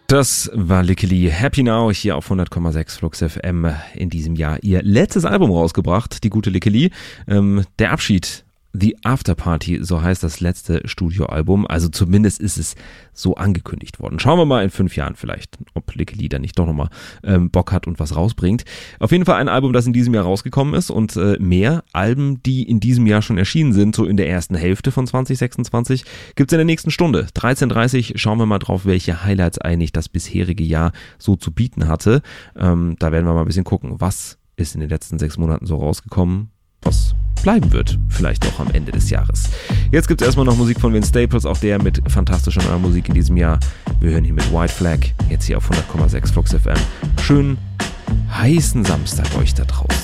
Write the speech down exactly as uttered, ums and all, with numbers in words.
Das war Lickeli, Happy Now, hier auf hundert Komma sechs Flux F M, in diesem Jahr ihr letztes Album rausgebracht, die gute Lickeli. Ähm, der Abschied, The After Party, so heißt das letzte Studioalbum, also zumindest ist es so angekündigt worden. Schauen wir mal in fünf Jahren vielleicht, ob Lickeli dann nicht doch nochmal ähm, Bock hat und was rausbringt. Auf jeden Fall ein Album, das in diesem Jahr rausgekommen ist und äh, mehr Alben, die in diesem Jahr schon erschienen sind, so in der ersten Hälfte von zwanzig sechsundzwanzig, gibt's in der nächsten Stunde. dreizehn Uhr dreißig schauen wir mal drauf, welche Highlights eigentlich das bisherige Jahr so zu bieten hatte. Ähm, da werden wir mal ein bisschen gucken, was ist in den letzten sechs Monaten so rausgekommen, was bleiben wird, vielleicht auch am Ende des Jahres. Jetzt gibt es erstmal noch Musik von Vince Staples, auch der mit fantastischer neuer Musik in diesem Jahr. Wir hören hier mit White Flag, jetzt hier auf hundert Komma sechs Flux F M. Schönen heißen Samstag euch da draußen.